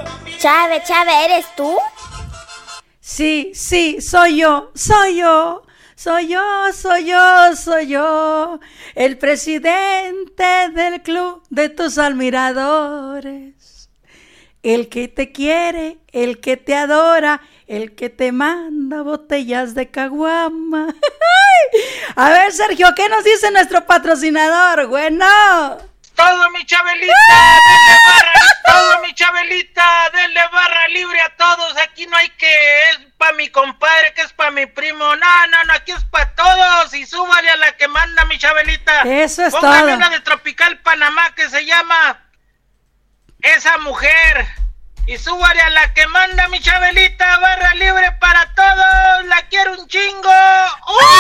Chave, ¿eres tú? Sí, soy yo. Soy yo, el presidente del club de tus admiradores. El que te quiere, el que te adora, el que te manda botellas de caguama. A ver, Sergio, ¿qué nos dice nuestro patrocinador? Bueno. Todo mi Chabelita, denle barra, todo mi Chabelita, denle barra libre a todos. Aquí no hay que, es pa' mi compadre, que es pa' mi primo. No, aquí es pa' todos. Y súbale a la que manda mi Chabelita. Eso es Póngame todo. una de Tropical Panamá que se llama Esa Mujer. Y súbale a la que manda mi Chabelita, barra libre para todos. La quiero un chingo.